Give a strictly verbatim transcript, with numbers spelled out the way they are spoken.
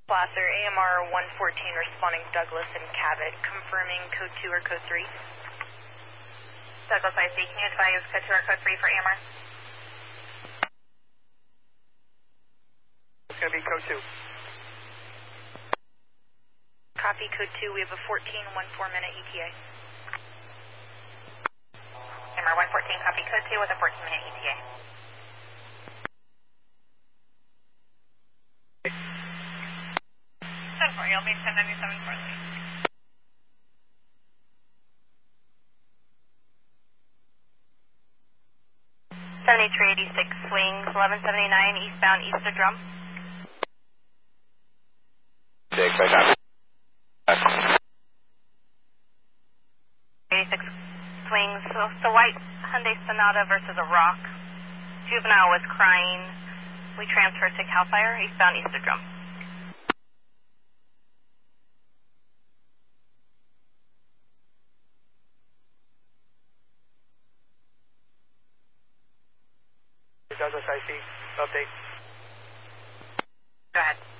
Placer, A M R one fourteen responding to Douglas and Cabot, confirming code two or code three. Douglas I C, can you advise code two or code three for A M R? It's going to be code two. Copy code two, we have a fourteen one four minute E T A. A M R one fourteen, copy code two with a fourteen minute E T A. ten four, you'll be ten ninety-seven for lead. seventy-three eighty-six, swings eleven seventy-nine, eastbound, east of drum. Six, I copy. eighty-six, swings, so the white Hyundai Sonata versus a rock. Juvenile was crying. We transferred to CAL FIRE, eastbound, east of drum. Douglas I C, update. Go ahead.